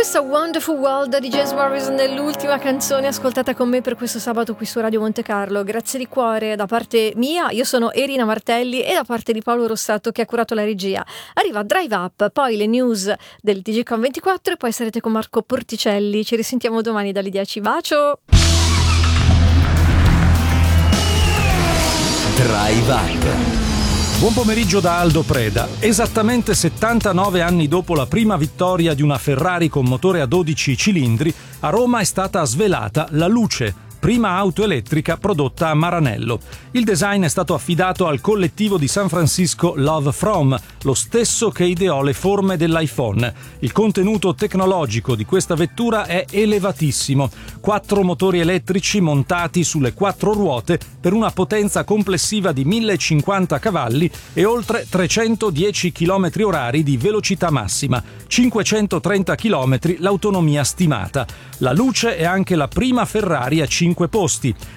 Questa Wonderful World di James Morrison è l'ultima canzone ascoltata con me per questo sabato qui su Radio Monte Carlo. Grazie di cuore da parte mia, io sono Erina Martelli, e da parte di Paolo Rossato che ha curato la regia. Arriva Drive Up, poi le news del TGCon 24 e poi sarete con Marco Porticelli. Ci risentiamo domani dalle 10. Bacio! Drive Up. Buon pomeriggio da Aldo Preda. Esattamente 79 anni dopo la prima vittoria di una Ferrari con motore a 12 cilindri, a Roma è stata svelata la Luce, prima auto elettrica prodotta a Maranello. Il design è stato affidato al collettivo di San Francisco Love From, lo stesso che ideò le forme dell'iPhone. Il contenuto tecnologico di questa vettura è elevatissimo. 4 motori elettrici montati sulle 4 ruote per una potenza complessiva di 1050 cavalli e oltre 310 km/h di velocità massima, 530 km l'autonomia stimata. La Luce è anche la prima Ferrari a 5 posti.